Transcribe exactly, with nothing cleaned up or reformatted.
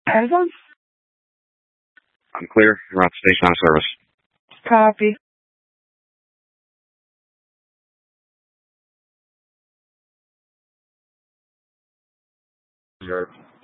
Presence? I'm clear. You're on station on service. Copy. Sure.